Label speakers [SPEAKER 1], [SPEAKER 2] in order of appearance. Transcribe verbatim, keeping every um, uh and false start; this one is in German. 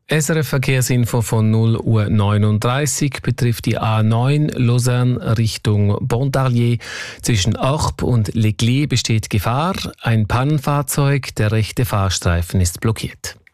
[SPEAKER 1] S R F Verkehrsinfo von null Uhr neununddreißig betrifft die A neun Lausanne Richtung Pontarlier. Zwischen Orb und L'Église besteht Gefahr. Ein Pannenfahrzeug, der rechte Fahrstreifen ist blockiert.